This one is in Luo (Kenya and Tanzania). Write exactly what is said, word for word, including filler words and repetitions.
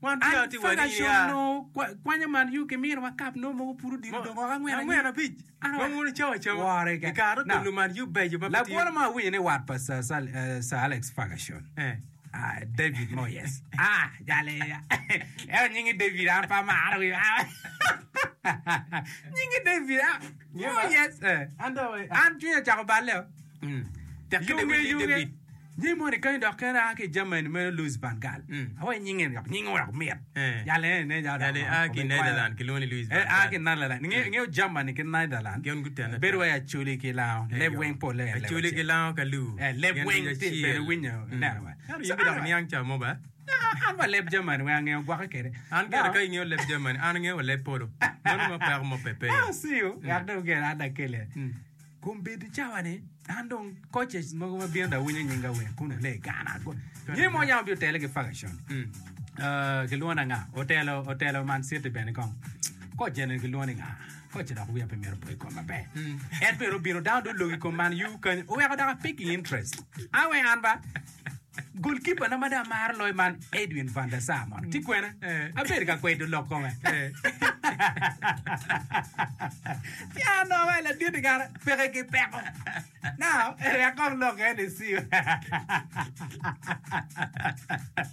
wan pia ti wani ya no kwanya man yu ke mir wa kap no mo puru dir do ga ngwen ngwen na pich mo mo chawa chawa ware ke karo to man yu be ba la bola ma wi ne wat pa sa sa Alex Ferguson eh ah David Moyes ah jale ya e nyingi David an pa ma aro nyingi David Moyes eh ando an tu ya cha ba le mm te ke David ni mo ne kan da kan ke Germany me Louis van Gaal hawa nyingi ya nyingi wa met jale ne ja jale a ki Netherlands ki loni Louis van Gaal a ki Netherlands ngi ngi Germany ki Netherlands gen gutana beru ya chuli ki lao le wing po le chuli ki lao ka lu eh le wing ti beru winyo na wa so bi da ni ang cha mo ba an ba leb Germany wa ngi gwa ka kere an ga ka ngi leb Germany an ngi le polo non mo per mo pepe ah si yo ya do ge ada kele kumbe di chawane andong coaches mo ma bienda winya nyinga we kuna le gana ko ni mo nya bi tele ke Ferguson eh ke luona nga hotel hotel Man City ben kon ko jene ke luona nga ko jeda ko ya premier boy ko ma be et pero biro down do logi ko man you can o ya da picking interest awe anba goalkeeper na mada mar loy man Edwin van der Sar ti kwena a ber ka kwedo lokko me ya no vale ti gara pere ke peko now era con lo que decía